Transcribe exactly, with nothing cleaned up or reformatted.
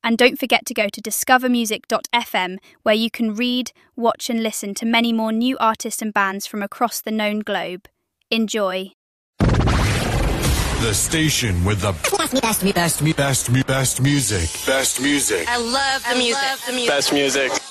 And don't forget to go to discover music dot f m, where you can read, watch and listen to many more new artists and bands from across the known globe. Enjoy. The station with the best, best, best, best, best music. Best music. I love the music. Best music.